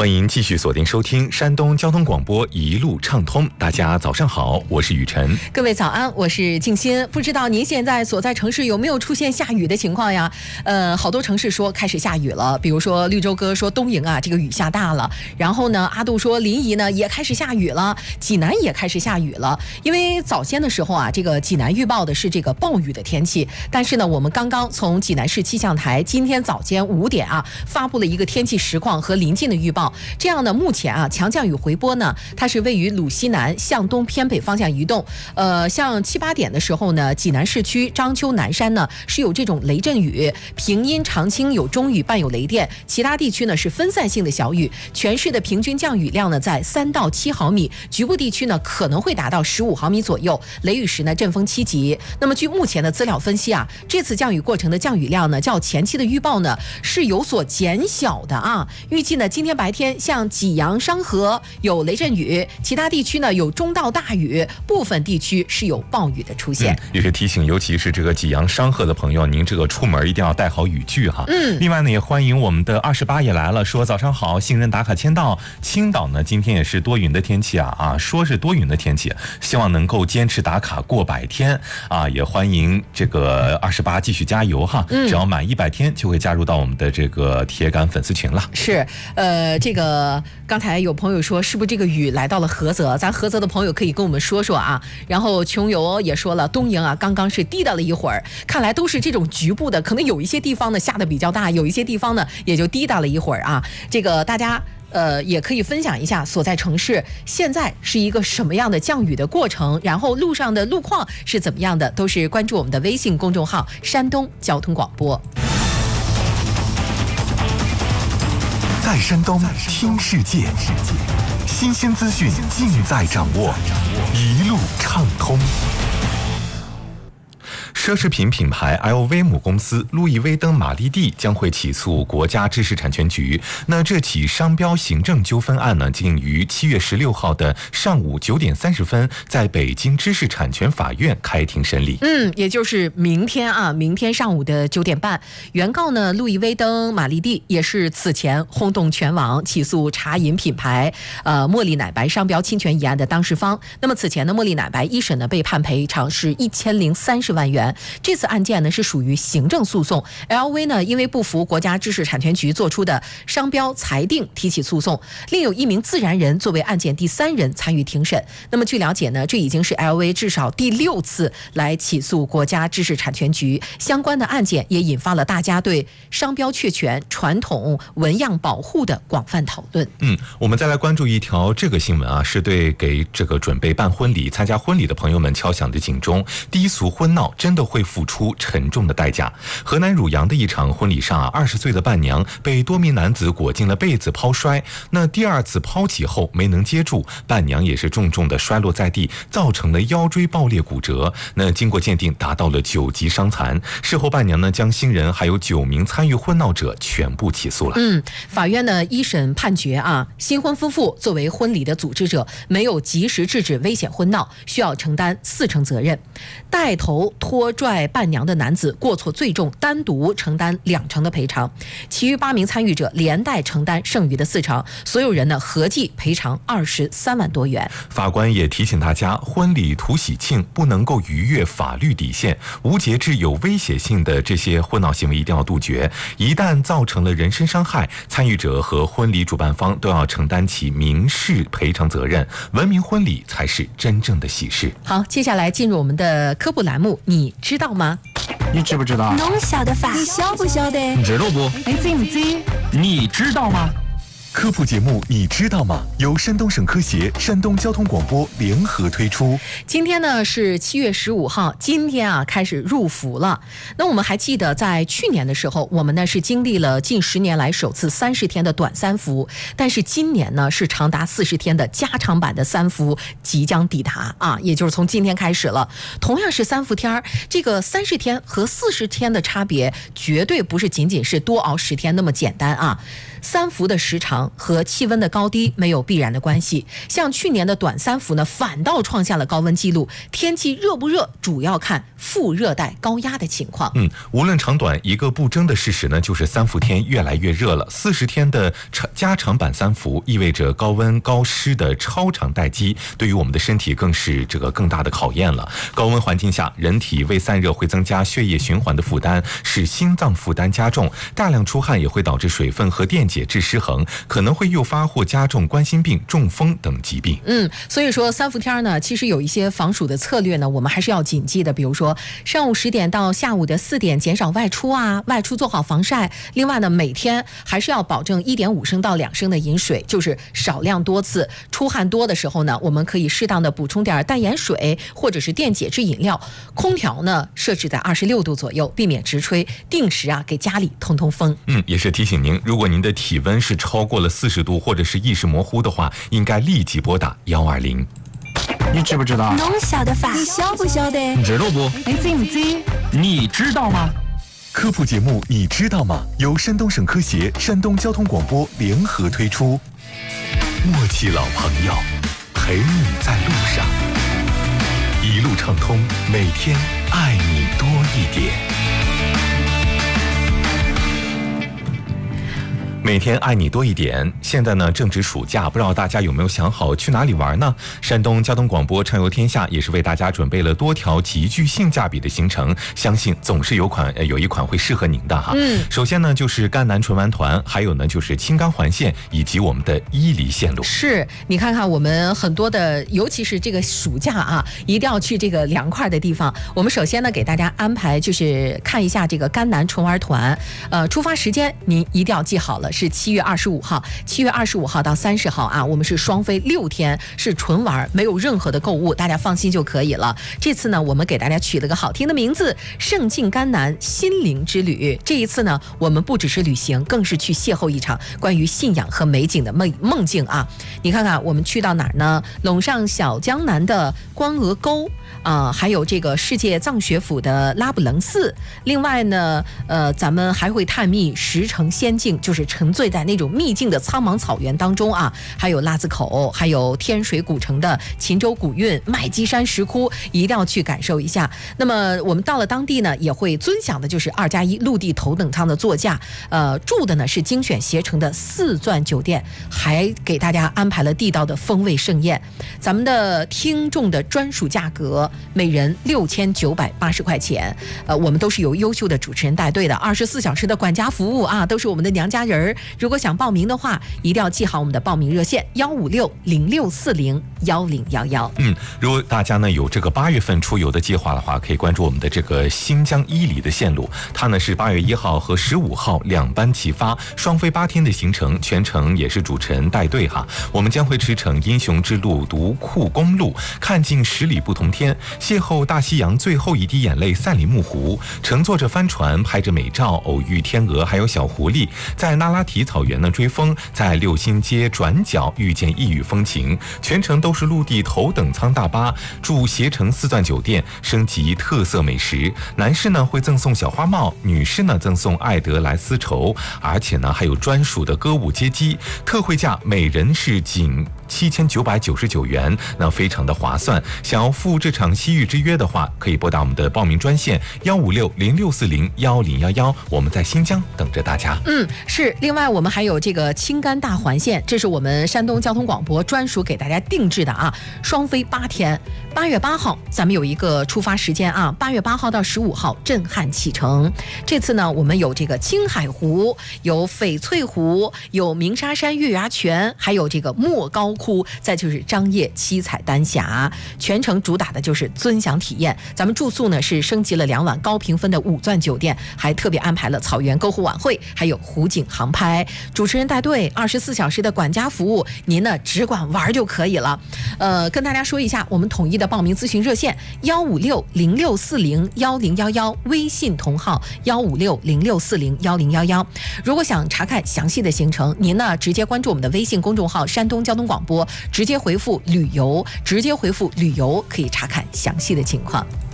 欢迎继续锁定收听山东交通广播一路畅通。大家早上好，我是雨晨。 各位早安，我是静心。不知道您现在所在城市有没有出现下雨的情况呀？好多城市说开始下雨了，比如说绿洲哥说东营啊，这个雨下大了。然后呢，阿杜说临沂呢也开始下雨了，济南也开始下雨了。因为早先的时候啊，这个济南预报的是这个暴雨的天气，但是呢，我们刚刚从济南市气象台今天早间5点啊发布了一个天气实况和临近的预报。这样呢，目前啊，强降雨回波呢，它是位于鲁西南向东偏北方向移动。像7、8点的时候呢，济南市区章丘南山呢是有这种雷阵雨，平阴长青有中雨伴有雷电，其他地区呢是分散性的小雨。全市的平均降雨量呢在3到7毫米，局部地区呢可能会达到15毫米左右，雷雨时呢阵风7级。那么据目前的资料分析啊，这次降雨过程的降雨量呢较前期的预报呢是有所减小的啊。预计呢今天白天像济阳、商河有雷阵雨，其他地区呢有中到大雨，部分地区是有暴雨的出现。 也是提醒，尤其是这个济阳、商河的朋友，您这个出门一定要带好雨具哈。另外呢，也欢迎我们的28也来了，说早上好，信任打卡签到。青岛呢，今天也是多云的天气啊，说是多云的天气，希望能够坚持打卡过100天啊。也欢迎这个28继续加油哈，只要满100天就会加入到我们的这个铁杆粉丝群了。 是，这个刚才有朋友说，是不是这个雨来到了菏泽？咱菏泽的朋友可以跟我们说说啊。然后穷游也说了，东营啊，刚刚是滴答了一会儿，看来都是这种局部的，可能有一些地方呢下的比较大，有一些地方呢也就滴答了一会儿啊。这个大家也可以分享一下所在城市现在是一个什么样的降雨的过程，然后路上的路况是怎么样的，都是关注我们的微信公众号山东交通广播。 在山东听世界，新鲜资讯尽在掌握，一路畅通。 奢侈品品牌 LV 母公司路易威登玛丽蒂将会起诉国家知识产权局。那这起商标行政纠纷案呢，竟于7月16号的上午9点30分，在北京知识产权法院开庭审理。 也就是明天啊，明天上午的9点半。原告呢，路易威登玛丽蒂也是此前轰动全网起诉茶饮品牌茉莉奶白商标侵权一案的当事方。那么此前呢，茉莉奶白一审呢被判赔偿是1030万元。这次案件呢是属于行政诉讼 ，LV 呢因为不服国家知识产权局做出的商标裁定提起诉讼，另有1名自然人作为案件第3人参与庭审。那么据了解呢，这已经是 LV 至少第6次来起诉国家知识产权局，相关的案件也引发了大家对商标确权、传统纹样保护的广泛讨论。 我们再来关注一条这个新闻啊，是对给这个准备办婚礼、参加婚礼的朋友们敲响的警钟。低俗婚闹真的会付出沉重的代价。河南汝阳的一场婚礼上啊，20岁的伴娘被多名男子裹进了被子抛摔，那第2次抛起后没能接住，伴娘也是重重的摔落在地，造成了腰椎爆裂骨折。那经过鉴定达到了9级伤残。事后伴娘呢将新人还有9名参与婚闹者全部起诉了。 法院呢一审判决啊，新婚夫妇作为婚礼的组织者，没有及时制止危险婚闹，需要承担4成责任。带头拖拽伴娘的男子过错最重，单独承担2成的赔偿，其余8名参与者连带承担剩余的4成，所有人呢合计赔偿23万多元。 法官也提醒大家，婚礼图喜庆不能够逾越法律底线，无节制有威胁性的这些婚闹行为一定要杜绝，一旦造成了人身伤害，参与者和婚礼主办方都要承担起民事赔偿责任，文明婚礼才是真正的喜事。 好，接下来进入我们的科普栏目，你知道吗？ 你知不知道？ 侬晓得法？ 你晓不晓得？ 你知道不？ 你知唔知？ 你知道吗？ 科普节目你知道吗？由山东省科协、山东交通广播联合推出。 今天呢是7月15号，今天啊开始入伏了。那我们还记得在去年的时候，我们呢是经历了近10年来首次30天的短3伏，但是今年呢是长达40天的加长版的3伏即将抵达啊，也就是从今天开始了。同样是3伏天，这个30天和40天的差别绝对不是仅仅是多熬10天那么简单啊。 三伏的时长和气温的高低没有必然的关系。像去年的短三伏呢，反倒创下了高温记录。天气热不热，主要看副热带高压的情况。 无论长短，一个不争的事实呢，就是三伏天越来越热了。40天的加长版三伏，意味着高温高湿的超长待机，对于我们的身体更是更大的考验了。高温环境下，人体为散热会增加血液循环的负担，使心脏负担加重。大量出汗也会导致水分和电解质失衡，可能会诱发或加重冠心病、中风等疾病。 所以说三伏天呢，其实有一些防暑的策略呢，我们还是要谨记的。比如说上午10点到下午的4点减少外出啊，外出做好防晒。另外呢，每天还是要保证1.5升到2升的饮水，就是少量多次。出汗多的时候呢，我们可以适当的补充点淡盐水或者是电解质饮料。空调呢设置在26度左右，避免直吹。定时给家里通通风。 也是提醒您，如果您的体温是超过了40度或者是意识模糊的话，应该立即拨打120。 你知不知道？ 侬晓得法？ 你晓不晓得？ 你知道不？ 你知不知？ 你知道吗？ 科普节目你知道吗？由山东省科协、山东交通广播联合推出。默契老朋友，陪你在路上，一路畅通，每天爱你多一点。 每天爱你多一点。现在呢正值暑假，不知道大家有没有想好去哪里玩呢？山东交通广播畅游天下也是为大家准备了多条极具性价比的行程，相信总是有一款会适合您的哈。首先呢就是甘南纯玩团，还有呢就是青冈环线以及我们的伊犁线路。 是，你看看我们很多的，尤其是这个暑假一定要去这个凉快的地方。我们首先呢给大家安排就是看一下这个甘南纯玩团，出发时间您一定要记好了。是7月25号，7月25号到30号我们是双飞6天，是纯玩，没有任何的购物，大家放心就可以了。这次呢，我们给大家取了个好听的名字——胜境甘南心灵之旅。这一次呢，我们不只是旅行，更是去邂逅一场关于信仰和美景的梦境啊！你看看我们去到哪儿呢？陇上小江南的关鹅沟还有这个世界藏学府的拉卜楞寺。另外呢，咱们还会探秘石城仙境，就是沉醉在那种秘境的苍茫草原当中还有腊子口，还有天水古城的秦州古韵、麦积山石窟，一定要去感受一下。那么我们到了当地呢，也会尊享的就是2+1陆地头等舱的座驾，住的呢是精选携程的4钻酒店，还给大家安排了地道的风味盛宴。咱们的听众的专属价格，每人6980块钱。我们都是由优秀的主持人带队的，24小时的管家服务都是我们的娘家人。如果想报名的话，一定要记好我们的报名热线156-0640-1011。 如果大家呢有这个8月份出游的计划的话，可以关注我们的这个新疆伊犁的线路，它呢是8月1号和15号2班齐发，双飞8天的行程，全程也是主持人带队哈。我们将会驰骋英雄之路、独库公路，看尽10里不同天，邂逅大西洋最后一滴眼泪赛里木湖，乘坐着帆船拍着美照，偶遇天鹅还有小狐狸，在那拉提草原呢追风，在六新街转角遇见异域风情。全程都是陆地头等舱大巴，住携程4钻酒店，升级特色美食。男士呢会赠送小花帽，女士呢赠送爱德莱丝绸，而且呢还有专属的歌舞接机，特惠价每人是仅7999元，那非常的划算。想要赴这场西域之约的话，可以拨打我们的报名专线156-0640-1011，我们在新疆等着大家。 是。另外我们还有这个青甘大环线，这是我们山东交通广播专属给大家定制的双飞8天。8月8号咱们有一个出发时间8月8号到15号震撼启程。这次呢，我们有这个青海湖，有翡翠湖，有鸣沙山月牙泉，还有这个莫高窟，再就是张掖七彩丹霞。全程主打的就是尊享体验。咱们住宿呢是升级了2晚高评分的5钻酒店，还特别安排了草原篝火晚会，还有湖景航拍。主持人带队，24小时的管家服务，您呢只管玩就可以了。跟大家说一下我们统一的报名咨询热线156-0640-1011，微信同号156-0640-1011。如果想查看详细的行程，您呢直接关注我们的微信公众号山东交通广播，直接回复旅游，可以查看详细的情况。